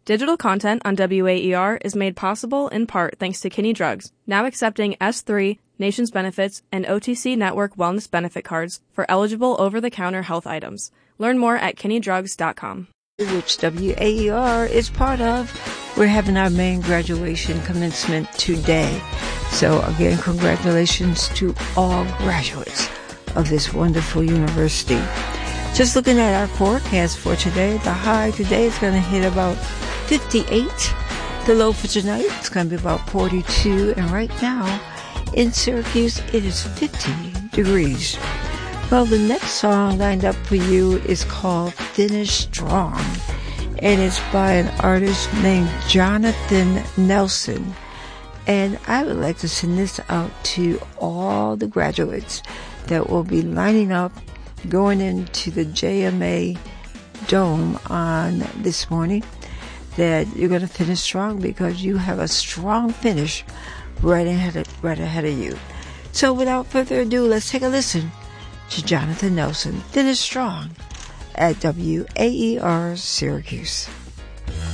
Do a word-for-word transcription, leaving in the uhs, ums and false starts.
Digital content on W A E R is made possible in part thanks to Kinney Drugs, now accepting S three, Nations Benefits, and O T C Network Wellness Benefit Cards for eligible over-the-counter health items. Learn more at kinney drugs dot com. Which W A E R is part of. We're having our main graduation commencement today. So again, congratulations to all graduates of this wonderful university. Just looking at our forecast for today, the high today is going to hit about fifty-eight. The low for tonight is going to be about forty-two. And right now in Syracuse, it is fifty degrees. Well, the next song lined up for you is called Finish Strong, and it's by an artist named Jonathan Nelson. And I would like to send this out to all the graduates that will be lining up going into the J M A Dome on this morning, that you're going to finish strong because you have a strong finish right ahead of, right ahead of you. So without further ado, let's take a listen to Jonathan Nelson, Finish Strong, at W A E R Syracuse.